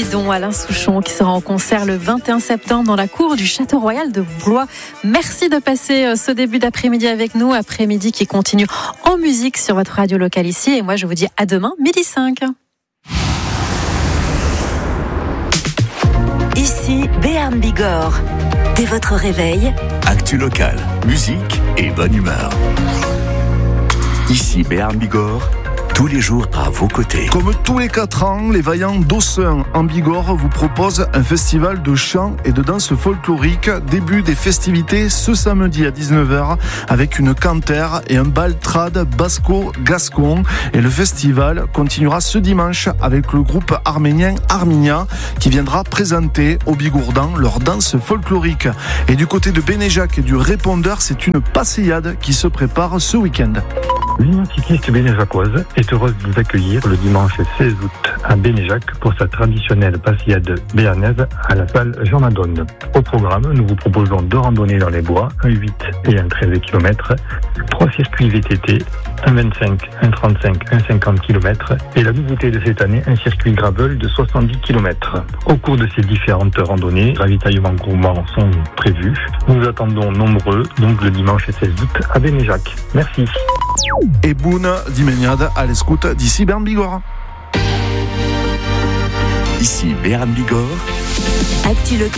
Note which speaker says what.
Speaker 1: Baridon, Alain Souchon, qui sera en concert le 21 septembre dans la cour du Château Royal de Blois. Merci de passer ce début d'après-midi avec nous. Après-midi qui continue en musique sur votre radio locale ici. Et moi, je vous dis à demain, 12h05.
Speaker 2: Ici, Béarn Bigorre. Dès votre réveil,
Speaker 3: actu local, musique et bonne humeur. Ici Béarn Bigorre, tous les jours à vos côtés.
Speaker 4: Comme tous les 4 ans, les Vaillants d'Ossun en Bigorre vous proposent un festival de chant et de danse folklorique. Début des festivités ce samedi à 19h avec une cantère et un bal trad basco-gascon. Et le festival continuera ce dimanche avec le groupe arménien Arminia qui viendra présenter aux Bigourdans leur danse folklorique. Et du côté de Bénéjac et du Répondeur, c'est une passéade qui se prépare ce week-end.
Speaker 5: L'Union cycliste bénéjacoise est heureuse de vous accueillir le dimanche 16 août à Bénéjac pour sa traditionnelle passillade béarnaise à la salle Jean Madone. Au programme, nous vous proposons 2 randonnées dans les bois, un 8 et un 13 km, 3 circuits VTT, un 25, un 35, un 50 km et la nouveauté de cette année, un circuit gravel de 70 km. Au cours de ces différentes randonnées, ravitaillements gourmands sont prévus. Nous attendons nombreux, donc le dimanche 16 août à Bénéjac. Merci.
Speaker 4: Et Boune d'Imeniade à l'escoute d'ici Béarn Bigorre.
Speaker 3: Ici Béarn Bigorre.
Speaker 2: actu local.